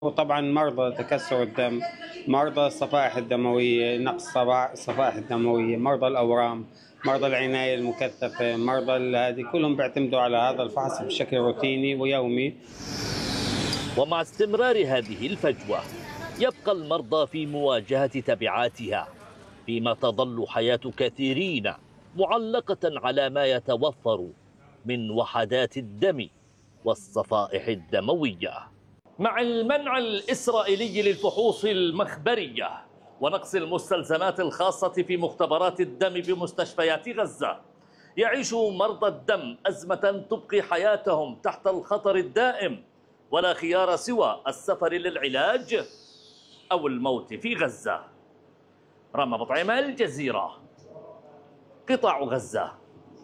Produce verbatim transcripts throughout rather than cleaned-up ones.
وطبعا مرضى تكسر الدم، مرضى الصفائح الدموية، نقص صفا- الصفائح الدموية، مرضى الأورام، مرضى العناية المكثفة، مرضى ال- هذه كلهم بيعتمدوا على هذا الفحص بشكل روتيني ويومي. ومع استمرار هذه الفجوة يبقى المرضى في مواجهة تبعاتها، فيما تظل حياة كثيرين معلقة على ما يتوفر من وحدات الدم والصفائح الدموية. مع المنع الإسرائيلي للفحوص المخبرية ونقص المستلزمات الخاصة في مختبرات الدم بمستشفيات غزة، يعيش مرضى الدم أزمة تبقي حياتهم تحت الخطر الدائم، ولا خيار سوى السفر للعلاج أو الموت في غزة. رامي بطعيمة، الجزيرة، قطاع غزة.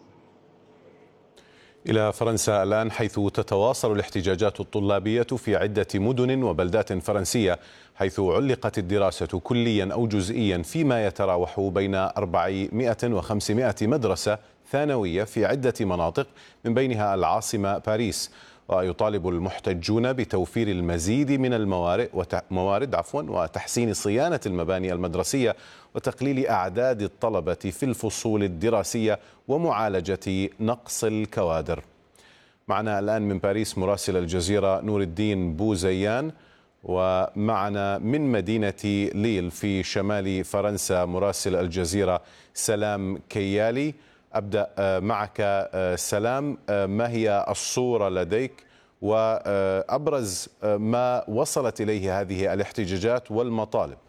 إلى فرنسا الآن، حيث تتواصل الاحتجاجات الطلابية في عدة مدن وبلدات فرنسية، حيث علقت الدراسة كليا أو جزئيا فيما يتراوح بين أربعمائة وخمسمائة مدرسة ثانوية في عدة مناطق من بينها العاصمة باريس. ويطالب المحتجون بتوفير المزيد من الموارد موارد عفوا وتحسين صيانة المباني المدرسية وتقليل أعداد الطلبة في الفصول الدراسية ومعالجة نقص الكوادر. معنا الآن من باريس مراسل الجزيرة نور الدين بوزيان، ومعنا من مدينة ليل في شمال فرنسا مراسل الجزيرة سلام كيالي. أبدأ معك سلام، ما هي الصورة لديك وأبرز ما وصلت إليه هذه الاحتجاجات والمطالب؟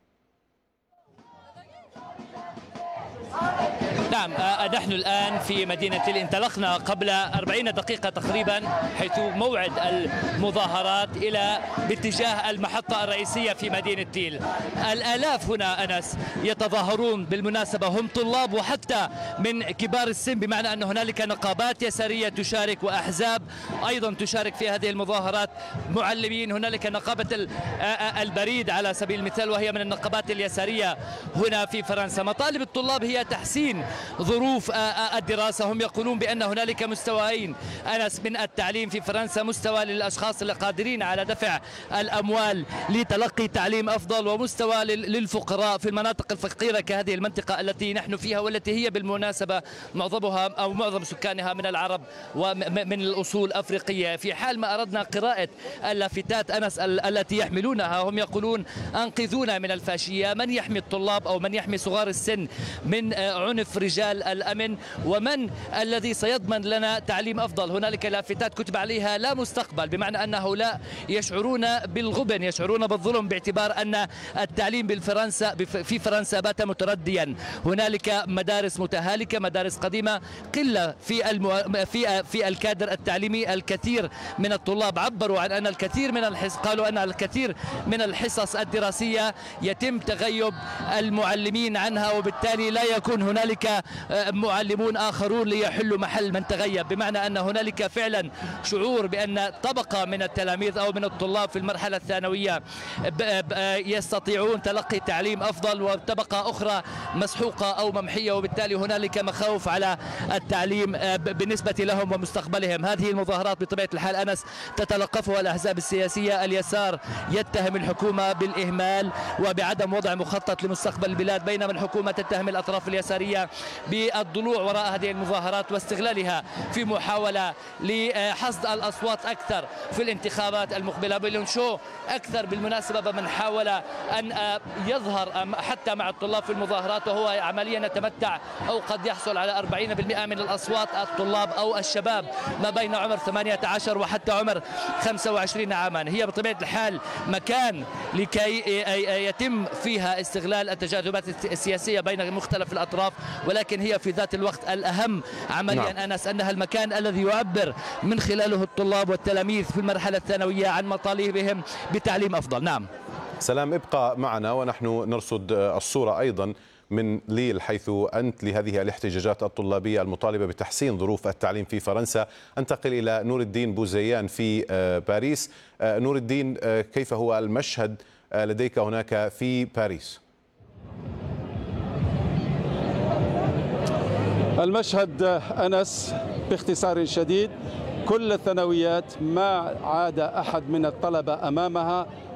نعم، نحن الآن في مدينة ليل. انطلقنا قبل أربعين دقيقة تقريبا، حيث موعد المظاهرات إلى باتجاه المحطة الرئيسية في مدينة ليل. الآلاف هنا أنس يتظاهرون، بالمناسبة هم طلاب وحتى من كبار السن، بمعنى أن هنالك نقابات يسارية تشارك وأحزاب أيضا تشارك في هذه المظاهرات، معلمين. هنالك نقابة البريد على سبيل المثال، وهي من النقابات اليسارية هنا في فرنسا. مطالب الطلاب هي تحسين ظروف الدراسة. هم يقولون بأن هنالك مستويين أنس من التعليم في فرنسا: مستوى للأشخاص القادرين على دفع الأموال لتلقي تعليم أفضل، ومستوى للفقراء في المناطق الفقيرة كهذه المنطقة التي نحن فيها، والتي هي بالمناسبة معظمها أو معظم سكانها من العرب ومن الأصول أفريقية. في حال ما أردنا قراءة اللافتات أنس التي يحملونها، هم يقولون: أنقذونا من الفاشية. من يحمي الطلاب أو من يحمي صغار السن من عنف رجال الأمن؟ ومن الذي سيضمن لنا تعليم أفضل؟ هنالك لافتات كتب عليها: لا مستقبل، بمعنى أن هؤلاء يشعرون بالغبن، يشعرون بالظلم، باعتبار أن التعليم بالفرنسا في فرنسا بات مترديا. هنالك مدارس متهالكة، مدارس قديمة، قلة في المو... في في الكادر التعليمي. الكثير من الطلاب عبروا عن أن الكثير من الحصص قالوا أن الكثير من الحصص الدراسية يتم تغيب المعلمين عنها، وبالتالي لا يكون هنالك معلمون آخرون ليحلوا محل من تغيب، بمعنى أن هنالك فعلا شعور بأن طبقة من التلاميذ أو من الطلاب في المرحلة الثانوية يستطيعون تلقي تعليم أفضل، وطبقة أخرى مسحوقة أو ممحية، وبالتالي هنالك مخاوف على التعليم بالنسبة لهم ومستقبلهم. هذه المظاهرات بطبيعة الحال أنس تتلقفها الأحزاب السياسية. اليسار يتهم الحكومة بالإهمال وبعدم وضع مخطط لمستقبل البلاد، بينما الحكومة تتهم الأطراف اليسارية بالضلوع وراء هذه المظاهرات واستغلالها في محاولة لحصد الأصوات أكثر في الانتخابات المقبلة. بلونشو أكثر بالمناسبة من حاول أن يظهر حتى مع الطلاب في المظاهرات، وهو عمليا يتمتع أو قد يحصل على أربعين بالمئة من الأصوات الطلاب أو الشباب ما بين عمر ثمانية عشر وحتى عمر خمسة وعشرين عاما. هي بطبيعة الحال مكان لكي يتم فيها استغلال التجاذبات السياسية بين مختلف الأطراف، ولكن هي في ذات الوقت الأهم عمليا نعم. أنس أنها المكان الذي يعبر من خلاله الطلاب والتلاميذ في المرحلة الثانوية عن مطالبهم بتعليم أفضل. نعم سلام، ابقى معنا ونحن نرصد الصورة أيضا من ليل، حيث أنت لهذه الاحتجاجات الطلابية المطالبة بتحسين ظروف التعليم في فرنسا. أنتقل إلى نور الدين بوزيان في باريس. نور الدين، كيف هو المشهد لديك هناك في باريس؟ المشهد أنس باختصار شديد كل الثانويات ما عاد أحد من الطلبة أمامها